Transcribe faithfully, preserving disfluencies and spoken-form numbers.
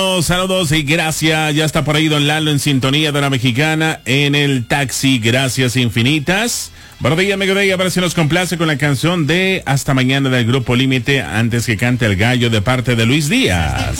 Saludos y gracias. Ya está por ahí Don Lalo en sintonía de la Mexicana en el taxi. Gracias infinitas. Buenos días, amigo de ella. Para si nos complace con la canción de Hasta Mañana del Grupo Límite antes que cante el gallo de parte de Luis Díaz.